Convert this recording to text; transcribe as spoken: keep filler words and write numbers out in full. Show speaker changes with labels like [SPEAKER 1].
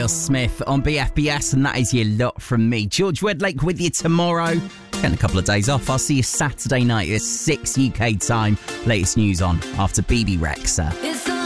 [SPEAKER 1] Will Smith on B F B S, and that is your lot from me. George Wedlake with you tomorrow. Getting a couple of days off. I'll see you Saturday night at six U K time. Latest news on after B B Rexha.